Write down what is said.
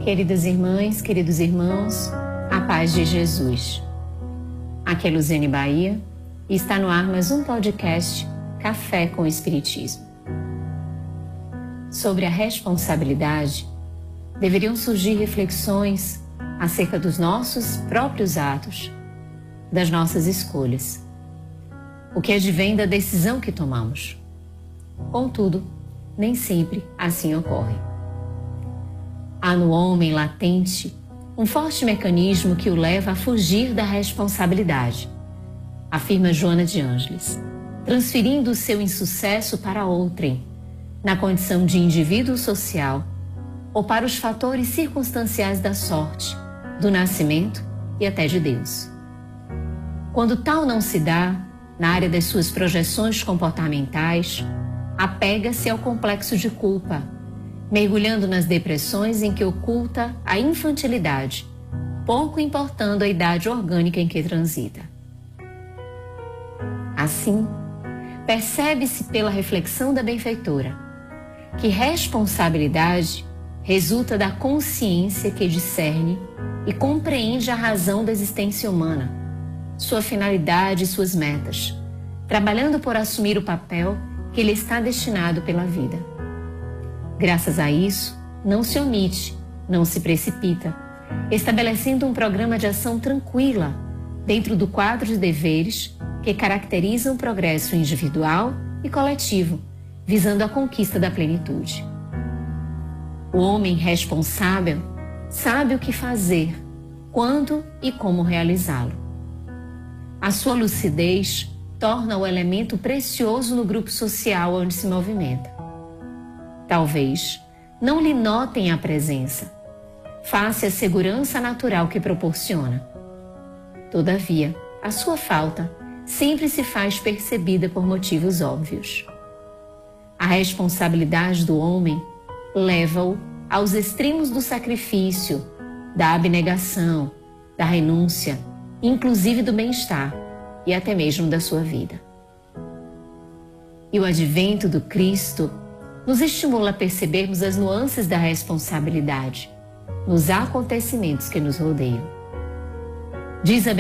Queridas irmãs, queridos irmãos, a paz de Jesus. Aqui é Luziane Bahia e está no ar mais um podcast Café com o Espiritismo. Sobre a responsabilidade, deveriam surgir reflexões acerca dos nossos próprios atos, das nossas escolhas, o que advém da decisão que tomamos. Contudo, nem sempre assim ocorre. Há no homem latente um forte mecanismo que o leva a fugir da responsabilidade, afirma Joana de Ângeles, transferindo o seu insucesso para outrem, na condição de indivíduo social ou para os fatores circunstanciais da sorte, do nascimento e até de Deus. Quando tal não se dá, na área das suas projeções comportamentais, apega-se ao complexo de culpa, mergulhando nas depressões em que oculta a infantilidade, pouco importando a idade orgânica em que transita. Assim, percebe-se pela reflexão da benfeitora que responsabilidade resulta da consciência que discerne e compreende a razão da existência humana, sua finalidade e suas metas, trabalhando por assumir o papel que lhe está destinado pela vida. Graças a isso, não se omite, não se precipita, estabelecendo um programa de ação tranquila dentro do quadro de deveres que caracterizam o progresso individual e coletivo, visando a conquista da plenitude. O homem responsável sabe o que fazer, quando e como realizá-lo. A sua lucidez torna o elemento precioso no grupo social onde se movimenta. Talvez não lhe notem a presença, face à segurança natural que proporciona. Todavia, a sua falta sempre se faz percebida por motivos óbvios. A responsabilidade do homem leva-o aos extremos do sacrifício, da abnegação, da renúncia, inclusive do bem-estar e até mesmo da sua vida. E o advento do Cristo nos estimula a percebermos as nuances da responsabilidade nos acontecimentos que nos rodeiam. Diz a